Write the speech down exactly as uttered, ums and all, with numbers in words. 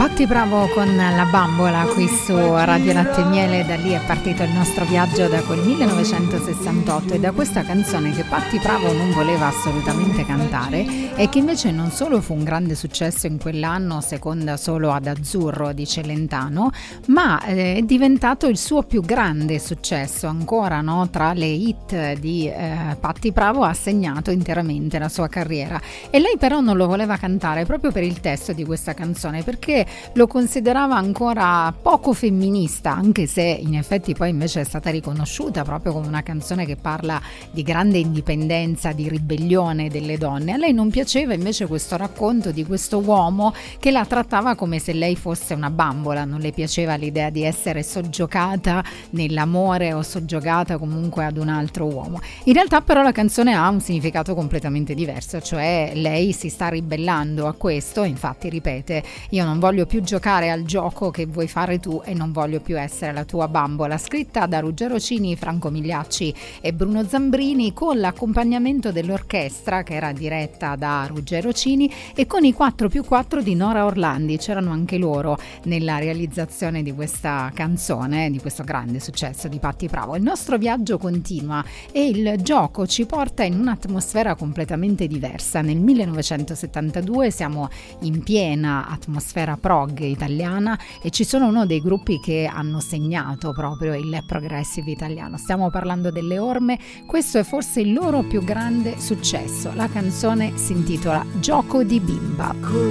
Patti Bravo con La Bambola qui su Radio Latte e Miele. Da lì è partito il nostro viaggio, da quel millenovecentosessantotto, e da questa canzone che Patti Bravo non voleva assolutamente cantare e che invece non solo fu un grande successo in quell'anno, seconda solo ad Azzurro di Celentano, ma è diventato il suo più grande successo ancora, no? Tra le hit di eh, Patti Bravo ha segnato interamente la sua carriera. E lei però non lo voleva cantare proprio per il testo di questa canzone, perché lo considerava ancora poco femminista, anche se in effetti poi invece è stata riconosciuta proprio come una canzone che parla di grande indipendenza, di ribellione delle donne. A lei non piaceva invece questo racconto di questo uomo che la trattava come se lei fosse una bambola, non le piaceva l'idea di essere soggiogata nell'amore o soggiogata comunque ad un altro uomo. In realtà però la canzone ha un significato completamente diverso, cioè lei si sta ribellando a questo, infatti ripete: io non voglio più giocare al gioco che vuoi fare tu e non voglio più essere la tua bambola. Scritta da Ruggero Cini, Franco Migliacci e Bruno Zambrini, con l'accompagnamento dell'orchestra che era diretta da Ruggero Cini e con i quattro più quattro di Nora Orlandi. C'erano anche loro nella realizzazione di questa canzone, di questo grande successo di Patti Bravo. Il nostro viaggio continua e il gioco ci porta in un'atmosfera completamente diversa. Nel millenovecentosettantadue siamo in piena atmosfera prog italiana e ci sono uno dei gruppi che hanno segnato proprio il progressive italiano. Stiamo parlando delle Orme. Questo è forse il loro più grande successo. La canzone si intitola Gioco di bimba.